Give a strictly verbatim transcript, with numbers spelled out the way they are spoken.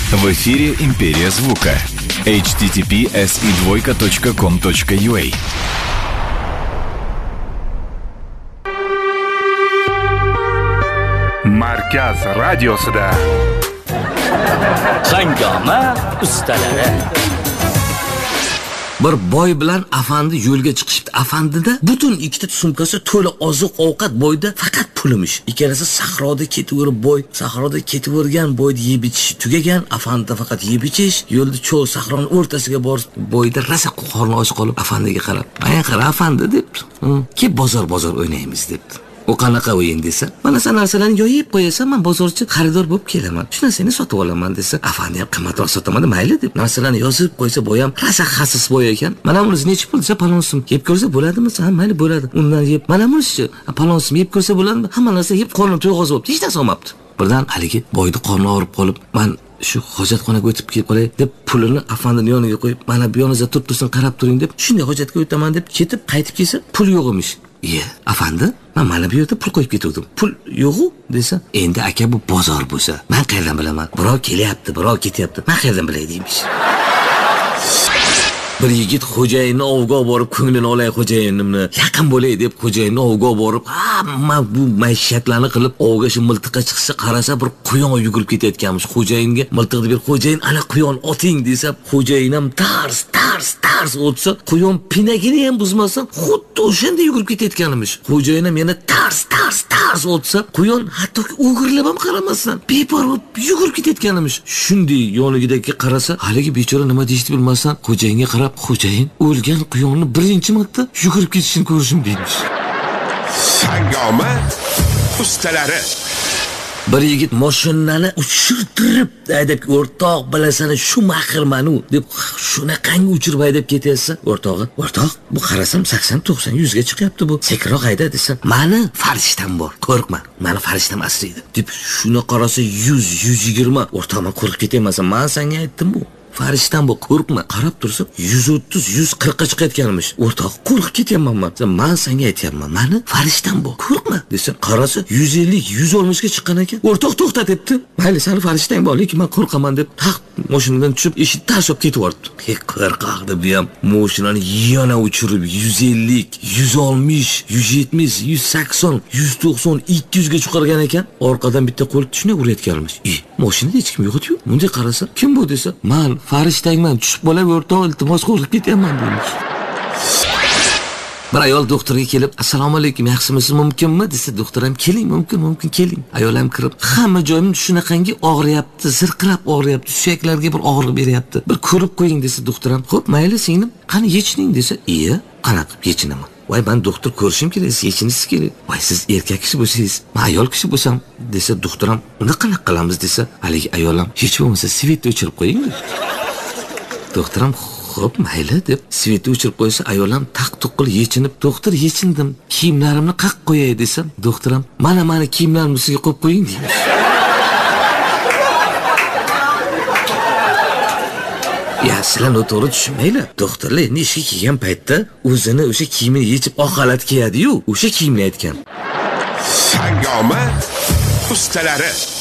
В эфире «Империя звука». эйч ти ти пи эс и двойка точка ком точка ю а. Markaz radiosida Hangoma ustalari. Bir boy bilan afandi yo'lga chiqishibdi. Afandida butun ikkita sumkasi to'la oziq-ovqat, boyda faqat pulimish. Ikkalasi sahroda ketaverib boy, sahroda ketavergan boyda yeb ichish tugagan, afandida faqat yeb ichish. Yo'lda cho'l sahroning o'rtasiga borib, boyda rasa qorni och qolib afandiga qarab, "Mana qara afandi" debdi. "Ke bozor-bozor o'ynaymiz" debdi. "O qanaqa o'yin" desa, "Mana sen narsalarni yoyib qo'yasan, men bozorchi xaridor bo'lib kelaman. Shu narsani sotib olaman" desa, afandi ham qimmatroq sotaman, mayli deb narsalarni yozib qo'ysa, boy ham rasa xasis boy ekan. "Mana bunisi necha pul" desa, "Palonsim yeb ko'rsa bo'ladimi?" desa, "Ha, mayli bo'ladi." Undan yeb, "Mana bunisi palonsim yeb ko'rsa bo'ladimi?" Hamma narsa yeb qornim to'yg'oz bo'libdi, hech narsa olmabdi. Birdan haligi boyni qorni og'rib qolib, "Men shu hojatxonaga o'tib kelib qolay" deb pulini afandining yoniga qo'yib, "Mana bu yoningizda turib tursin, qarab turing" deb shunday hojatga o'taman deb ketib qaytib kelsa, pul yo'q emish. "Iye, afandi, men mana bu yerda pul qo'yib ketdim. Pul yo'q-ku" desa, "Endi aka bu bozor bo'lsa, men qayerdan bilaman? Birov kelyapti, birov ketyapti. Men qayerdan bilay" deymish. Bir yigit xo'jayinni ovga borib, ko'nglini olay xo'jayinimni, yaqin bo'lay deb xo'jayinni ovga borib, hamma bu maishatlarni qilib, ovga shu miltiqqa chiqsa, qarasa bir quyon yugurib ketayotganmish. Xo'jayinga miltiqni ber, "Xo'jayin, ana quyon oting" desa, xo'jayin ham tars, tars, tars o'tsa, quyon pinagini ham buzmasdan, xuddi o'shanda yugurib ketayotganmish. Xo'jayin ham yana tars, tars, tars o'tsa, quyon hatto o'g'irlab ham qaramasdan beparvo yugurib ketayotganmish. Shunday yonigidagi qarasa, haligi bechora nima deyishni bilmasdan xo'jayinga qarab, "Xo'jayin, o'lgan quyonni birinchi marta yugurib ketishini ko'rishim" deymish. Hangoma ustalari. Bir yigit mashinani uchirtirib haydab, "O'rtoq, bilasan, shu mahirmanu" deb shunaqangi uchirib haydab ketyapsa, o'rtog'i, "O'rtoq, bu qarasam sakson, to'qson, yuz ga chiqyapti bu. Sekinroq hayda" desa, "Mani farishtam bor, qo'rqma. Mani farishtam asraydi" deb shuni qarasa yuz, yuz yigirma. "O'rtoq, men qo'rqib ketayapman, men senga aytdim bu. Farishtam bu, qo'rqma." Qarab tursa, yuz o'ttiz, yuz qirqqa chiqayotganmish. "O'rtoq, qo'rqib ketyapman men. Men senga aytayapman, mani farishtam bu, qo'rqma" desa, qarasa yuz ellik, yuz oltmish ga chiqqan ekan. "O'rtoq, to'xta" debdi. "Mayli, seni farishtang bor, lekin men qo'rqaman" deb taq mashinadan tushib, eshik tashlab ketib yubordi. "He, qo'rqoq" deb ham mashinani yana uchirib yuz ellik, yuz oltmish, yuz yetmish, yuz sakson, yuz to'qson, ikki yuz ga chiqargan ekan. Orqadan bitta qo'l tushuna urayotganmish. "E, mashinada hech kim yo'q-ku." Bunday qarasa, "Kim bu?" desa, "Men farishtangman, tushib qolay o'rtoq, iltimos qo'rqib ketyapman" deymish. Bir ayol doktorga kelib, "Assalomu alaykum, yaxshimisiz, mumkinmi?" desa, doktor ham, "Keling, mumkin, mumkin, keling." Ayol ham kirib, "Hamma joyim shunaqangi og'riyapti, zirqirab og'riyapti, suyaklarga bir og'riq beryapti. Bir ko'rib qo'ying" desa, doktor ham, "Xo'p, mayli singlim, qani yechining" desa, "Iye, qanaqa qilib yechinaman? Voy, men doktor ko'rishim kerak, siz yechinisiz kerak. Voy, siz erkak kishi bo'lsangiz, men ayol kishi bo'lsam" desa, doktor ham, "Unda qanaqa qilamiz" desa, haligi ayol ham, "Hech bo'lmasa svetni o'chirib qo'ying" dedi. Doktor ham, "Xo'p, mayli" deb svetni o'chirib qo'ysa, ayol ham taq-tuqqil yechinib, "Doktor, yechindim. Kiyimlarimni qaq qo'yay" desam, doktor ham, "Mana meni kiyimlarimni sizga qo'yib qo'ying" deymish. Ya, sizlar noto'g'ri tushunmanglar. Doktorlar endi ishga kelgan paytda o'zini o'sha kiyimini yechib oq xalat kiyadi-yu, o'sha kiyimni aytgan. Hangoma ustalari.